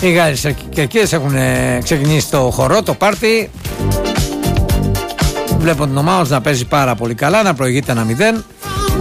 Οι Γάλλες Κερκίδες έχουν ξεκινήσει το χορό, το πάρτι. Βλέπω την ομάδα να παίζει πάρα πολύ καλά, να προηγείται 1-0.